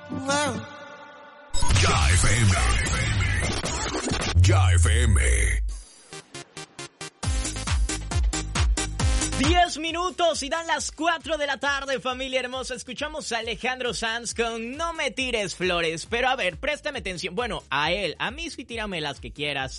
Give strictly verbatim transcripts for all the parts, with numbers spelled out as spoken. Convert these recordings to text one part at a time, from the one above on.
Ya F M. Ya F M. Diez minutos y dan las cuatro de la tarde, familia hermosa. Escuchamos a Alejandro Sanz con No me tires flores. Pero a ver, préstame atención. Bueno, a él, a mí sí tírame las que quieras.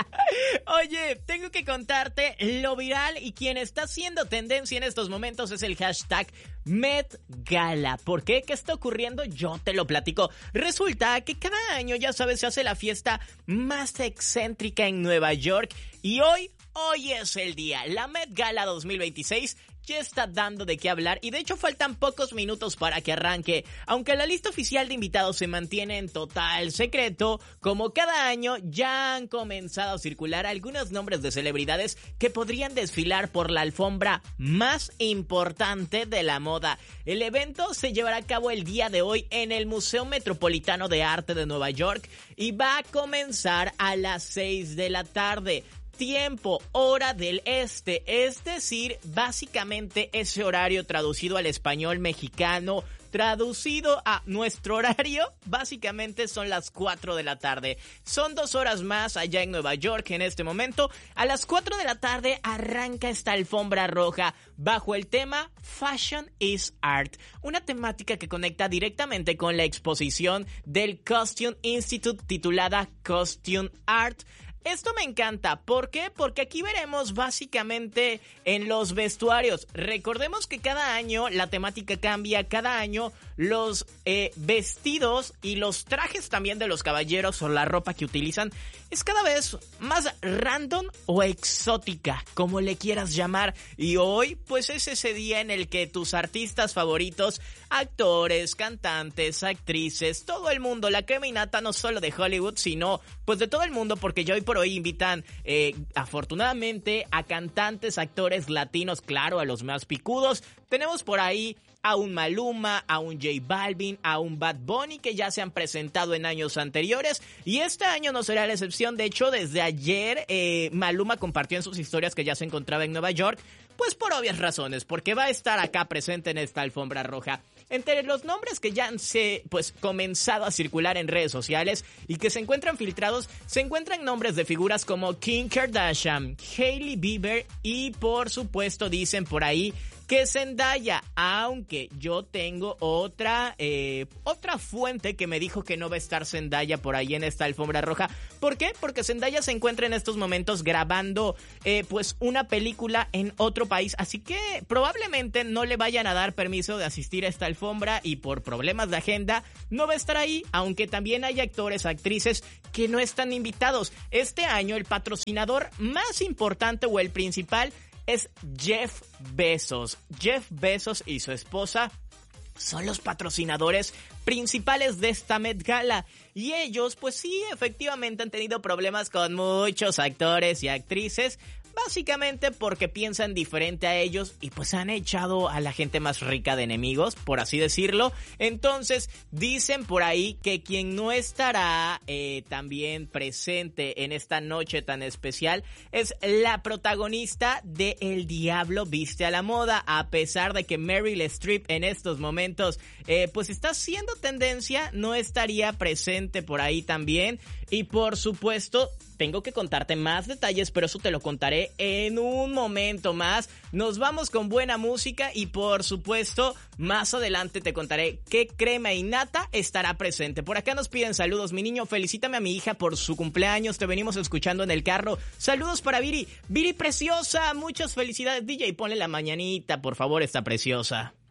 Oye, tengo que contarte lo viral y quien está haciendo tendencia en estos momentos es el hashtag Met Gala. ¿Por qué? ¿Qué está ocurriendo? Yo te lo platico. Resulta que cada año, ya sabes, se hace la fiesta más excéntrica en Nueva York y hoy... Hoy es el día. La Met Gala dos mil veintiséis ya está dando de qué hablar y de hecho faltan pocos minutos para que arranque. Aunque la lista oficial de invitados se mantiene en total secreto, como cada año ya han comenzado a circular algunos nombres de celebridades que podrían desfilar por la alfombra más importante de la moda. El evento se llevará a cabo el día de hoy en el Museo Metropolitano de Arte de Nueva York y va a comenzar a las seis de la tarde. Tiempo, hora del este, es decir, básicamente ese horario traducido al español mexicano, traducido a nuestro horario, básicamente son las cuatro de la tarde. Son dos horas más allá en Nueva York en este momento. A las cuatro de la tarde arranca esta alfombra roja bajo el tema Fashion is Art, una temática que conecta directamente con la exposición del Costume Institute titulada Costume Art. Esto me encanta. ¿Por qué? Porque aquí veremos básicamente en los vestuarios. Recordemos que cada año la temática cambia, cada año los eh, vestidos y los trajes también de los caballeros o la ropa que utilizan es cada vez más random o exótica, como le quieras llamar. Y hoy pues es ese día en el que tus artistas favoritos, actores, cantantes, actrices, todo el mundo, la crema innata no solo de Hollywood, sino pues de todo el mundo, porque ya hoy por hoy invitan eh, afortunadamente a cantantes, actores latinos, claro, a los más picudos. Tenemos por ahí a un Maluma, a un J Balvin, a un Bad Bunny que ya se han presentado en años anteriores y este año no será la excepción. De hecho, desde ayer eh, Maluma compartió en sus historias que ya se encontraba en Nueva York, pues por obvias razones, porque va a estar acá presente en esta alfombra roja. Entre los nombres que ya han se, pues, comenzado a circular en redes sociales y que se encuentran filtrados, se encuentran nombres de figuras como Kim Kardashian, Hailey Bieber y por supuesto dicen por ahí que Zendaya, aunque yo tengo otra eh, otra fuente que me dijo que no va a estar Zendaya por ahí en esta alfombra roja. ¿Por qué? Porque Zendaya se encuentra en estos momentos grabando eh, pues una película en otro país, así que probablemente no le vayan a dar permiso de asistir a esta alfombra y por problemas de agenda no va a estar ahí, aunque también hay actores, actrices que no están invitados. Este año el patrocinador más importante o el principal es Jeff Bezos. Jeff Bezos y su esposa son los patrocinadores principales de esta Met Gala. Y ellos, pues sí, efectivamente han tenido problemas con muchos actores y actrices, básicamente porque piensan diferente a ellos y pues han echado a la gente más rica de enemigos, por así decirlo. Entonces dicen por ahí que quien no estará eh, también presente en esta noche tan especial es la protagonista de El Diablo Viste a la Moda, a pesar de que Meryl Streep en estos momentos eh, pues está haciendo tendencia, no estaría presente por ahí también. Y por supuesto tengo que contarte más detalles, pero eso te lo contaré en un momento más. Nos vamos con buena música y por supuesto más adelante te contaré qué crema innata estará presente. Por acá nos piden saludos, mi niño, felicítame a mi hija por su cumpleaños, te venimos escuchando en el carro. Saludos para Viri, Viri preciosa, muchas felicidades. D J, ponle la mañanita, por favor, está preciosa.